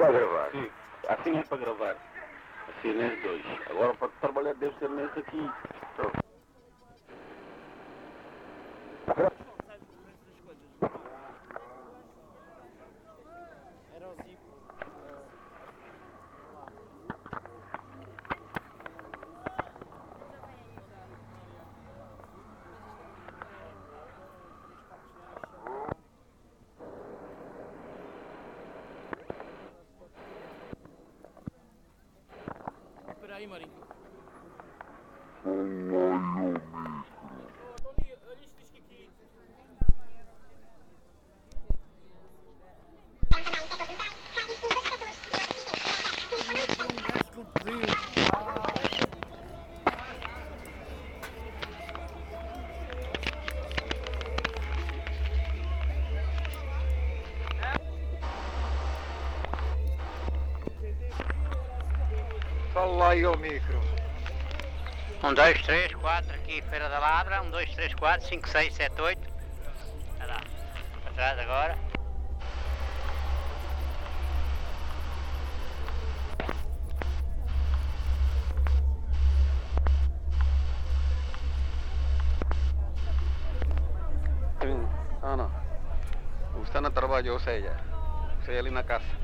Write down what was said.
Está a gravar? Sim, assim é para gravar. Assim nesses dois. Agora para trabalhar deve ser nesse aqui. Pronto. Era o Zico. Espera aí, Marinho. Tony, olha isto, diz que aqui. Fala aí ao micro. 1, 2, 3, 4, aqui Feira da Ladra, 1, 2, 3, 4, 5, 6, 7, 8. Olha lá, para trás agora. Ana, usted no trabajó ella. Sei ali na casa.